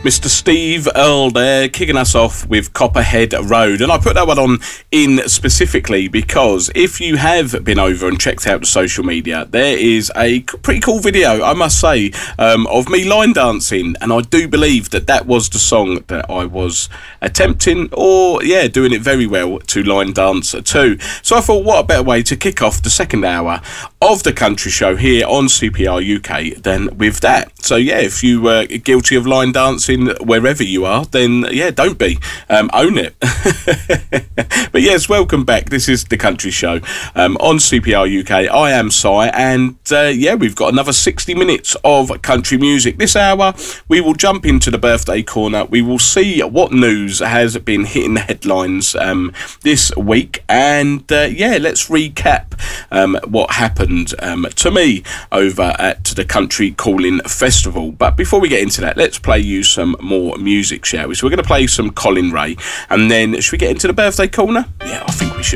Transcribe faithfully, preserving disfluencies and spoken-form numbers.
Mister Steve Earle there, kicking us off with Copperhead Road. And I put that one on in specifically because if you have been over and checked out the social media, there is a pretty cool video, I must say, um, of me line dancing. And I do believe that that was the song that I was attempting, or, yeah, doing it very well to line dance to. So I thought, what a better way to kick off the second hour of the country show here on C P R U K than with that. So, yeah, if you were uh, guilty of line dancing wherever you are, then yeah, don't be. Um, own it. But yes, welcome back. This is the Country Show um, on C P R U K. I am Si, and uh, yeah, we've got another sixty minutes of country music. This hour, we will jump into the birthday corner. We will see what news has been hitting the headlines um, this week, and uh, yeah, let's recap um, what happened um, to me over at the Country Calling Festival. But before we get into that, let's play you some more music, shall we? So we're going to play some Colin Ray, and then should we get into the birthday corner? Yeah, I think we should.